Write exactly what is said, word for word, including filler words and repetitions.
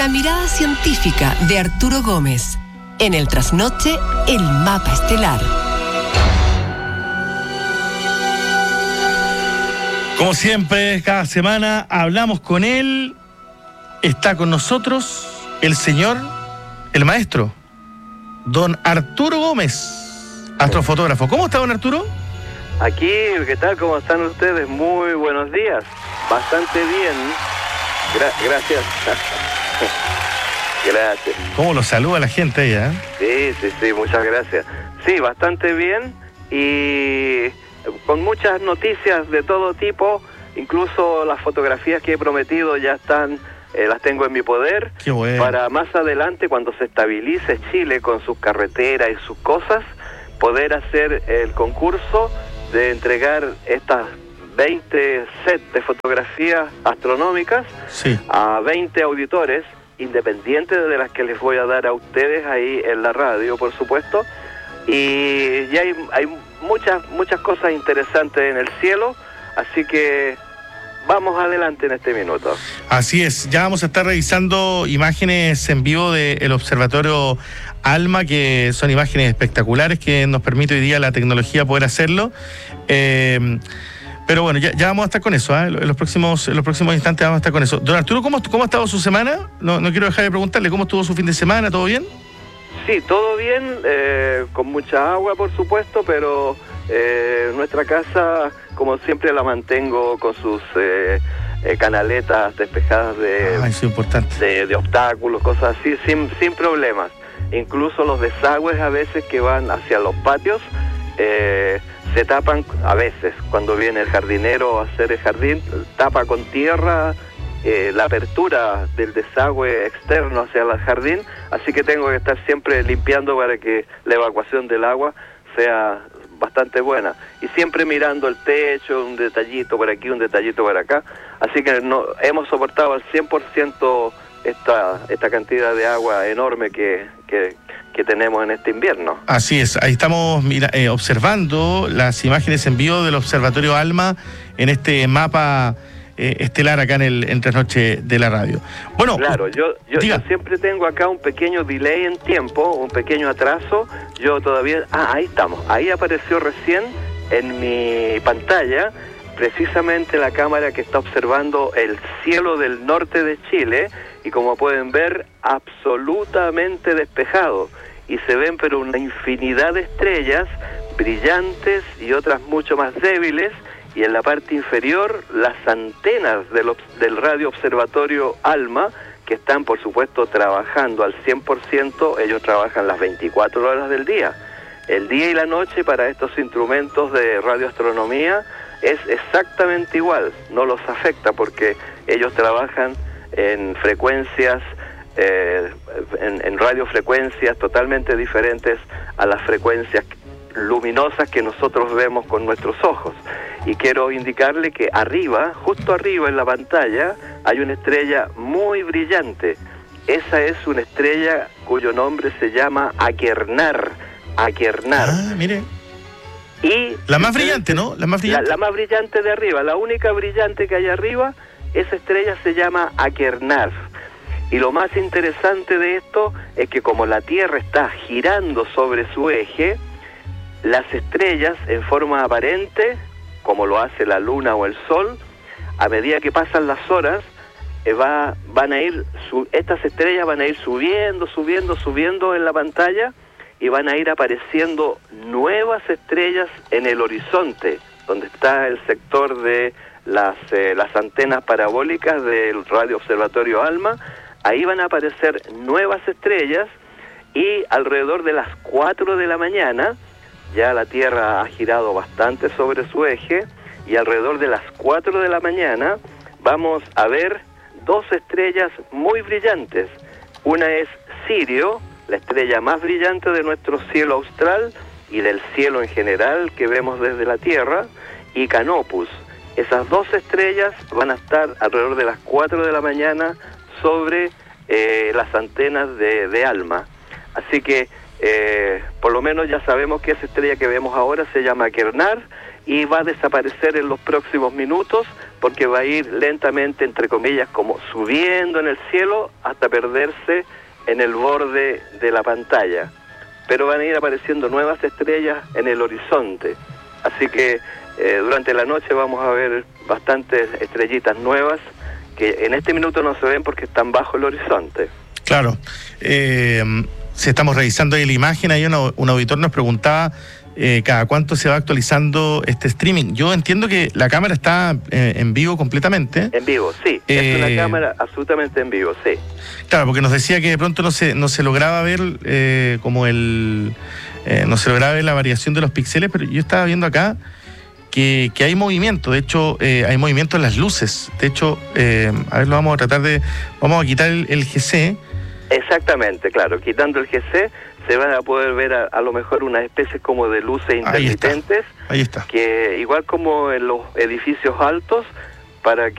La mirada científica de Arturo Gómez. En el trasnoche, el mapa estelar. Como siempre, cada semana hablamos con él. Está con nosotros el señor, el maestro, don Arturo Gómez, astrofotógrafo. ¿Cómo está, don Arturo? Aquí, ¿qué tal? ¿Cómo están ustedes? Muy buenos días. Bastante bien. Gra- gracias. Gracias. ¿Cómo lo saluda la gente ahí, eh? Sí, sí, sí, muchas gracias. Sí, bastante bien y con muchas noticias de todo tipo. Incluso las fotografías que he prometido ya están, eh, las tengo en mi poder. Qué bueno. Para más adelante, cuando se estabilice Chile con sus carreteras y sus cosas, poder hacer el concurso de entregar estas veinte sets de fotografías astronómicas Sí. a veinte auditores, independientes de las que les voy a dar a ustedes ahí en la radio, por supuesto. Y ya hay, hay muchas, muchas cosas interesantes en el cielo, así que vamos adelante en este minuto. Así es, ya vamos a estar revisando imágenes en vivo del observatorio ALMA, que son imágenes espectaculares que nos permite hoy día la tecnología poder hacerlo. Eh, pero bueno, ya, ya vamos a estar con eso, ¿eh? En los próximos, en los próximos instantes vamos a estar con eso. Don Arturo, ¿cómo, cómo ha estado su semana? No, no quiero dejar de preguntarle, ¿cómo estuvo su fin de semana? ¿Todo bien? Sí, todo bien, eh, con mucha agua, por supuesto, pero eh, nuestra casa, como siempre, la mantengo con sus eh, eh, canaletas despejadas de, Ah, eso es importante. de, de obstáculos, cosas así, sin, sin problemas. Incluso los desagües a veces que van hacia los patios eh, se tapan a veces. Cuando viene el jardinero a hacer el jardín, tapa con tierra eh, la apertura del desagüe externo hacia el jardín, así que tengo que estar siempre limpiando para que la evacuación del agua sea bastante buena. Y siempre mirando el techo, un detallito por aquí, un detallito por acá. Así que no, hemos soportado al cien por ciento esta esta cantidad de agua enorme que, que, que tenemos en este invierno. Así es, ahí estamos mira, eh, observando las imágenes en vivo del observatorio ALMA en este mapa eh, estelar acá en el en Trasnoche de la radio. Bueno, claro, yo, yo, yo siempre tengo acá un pequeño delay en tiempo, un pequeño atraso. Yo todavía... Ah, ahí estamos. Ahí apareció recién en mi pantalla precisamente la cámara que está observando el cielo del norte de Chile, y como pueden ver, absolutamente despejado. Y se ven pero una infinidad de estrellas brillantes y otras mucho más débiles, y en la parte inferior las antenas del, del radio observatorio ALMA, que están por supuesto trabajando al cien por ciento. Ellos trabajan las veinticuatro horas del día. El día y la noche para estos instrumentos de radioastronomía es exactamente igual, no los afecta porque ellos trabajan en frecuencias, eh, en, en radiofrecuencias totalmente diferentes a las frecuencias luminosas que nosotros vemos con nuestros ojos. Y quiero indicarle que arriba, justo arriba en la pantalla, hay una estrella muy brillante. Esa es una estrella cuyo nombre se llama Achernar. Achernar. Ah, mire. Y la más brillante, ¿no? La más brillante. La, la más brillante de arriba, la única brillante que hay arriba, esa estrella se llama Achernar. Y lo más interesante de esto es que como la Tierra está girando sobre su eje, las estrellas en forma aparente, como lo hace la Luna o el Sol, a medida que pasan las horas, eh, va, van a ir, su, estas estrellas van a ir subiendo, subiendo, subiendo en la pantalla, y van a ir apareciendo nuevas estrellas en el horizonte, donde está el sector de las, eh, las antenas parabólicas del radio observatorio ALMA. Ahí van a aparecer nuevas estrellas, y alrededor de las cuatro de la mañana, ya la Tierra ha girado bastante sobre su eje, y alrededor de las cuatro de la mañana vamos a ver dos estrellas muy brillantes. Una es Sirio, la estrella más brillante de nuestro cielo austral y del cielo en general que vemos desde la Tierra, y Canopus. Esas dos estrellas van a estar alrededor de las cuatro de la mañana sobre eh, las antenas de, de ALMA. Así que eh, por lo menos ya sabemos que esa estrella que vemos ahora se llama Achernar y va a desaparecer en los próximos minutos, porque va a ir lentamente, entre comillas, como subiendo en el cielo hasta perderse en el borde de la pantalla. Pero van a ir apareciendo nuevas estrellas en el horizonte. Así que eh, durante la noche vamos a ver bastantes estrellitas nuevas que en este minuto no se ven porque están bajo el horizonte. Claro. Eh, si estamos revisando ahí la imagen, ahí una, un auditor nos preguntaba eh, cada cuánto se va actualizando este streaming. Yo entiendo que la cámara está eh, en vivo completamente. En vivo, sí. Eh, es una cámara absolutamente en vivo, sí. Claro, porque nos decía que de pronto no se, no se lograba ver eh, como el... Eh, no se lograba ver la variación de los píxeles, pero yo estaba viendo acá que, que hay movimiento. De hecho, eh, hay movimiento en las luces. De hecho, eh, a ver, lo vamos a tratar de... Vamos a quitar el, el G C. Exactamente, claro. Quitando el G C se van a poder ver a, a lo mejor una especie como de luces intermitentes. Ahí está. Ahí está. Que igual como en los edificios altos, para que